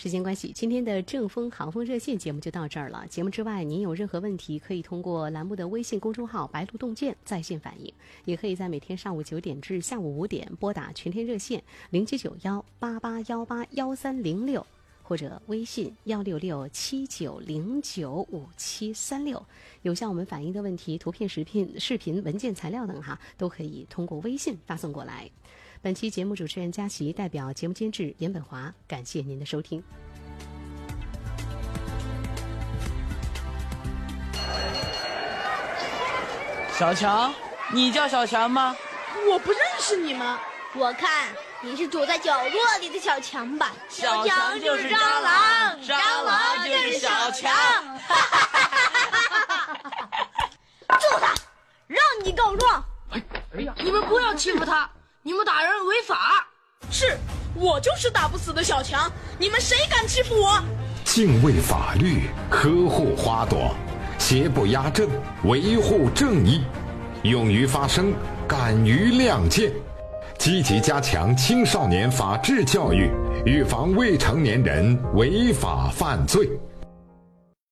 时间关系，今天的正风航风热线节目就到这儿了。节目之外，您有任何问题，可以通过栏目的微信公众号白鹿洞见在线反映，也可以在每天上午9点至下午5点拨打全天热线099188181306，或者微信16679095736，有向我们反映的问题，图片、视频、文件、材料等都可以通过微信发送过来。本期节目主持人佳琪代表节目监制严本华，感谢您的收听。 小强，你叫小强吗？ 我不认识你们。 我看你是躲在角落里的小强吧。 小强就是蟑螂，蟑螂就是小强。 揍他，让你告状。 哎呀，你们不要欺负他，你们打人违法。是，我就是打不死的小强，你们谁敢欺负我？ 敬畏法律，呵护花朵，邪不压正，维护正义，勇于发声，敢于亮剑，积极加强青少年法治教育，预防未成年人违法犯罪。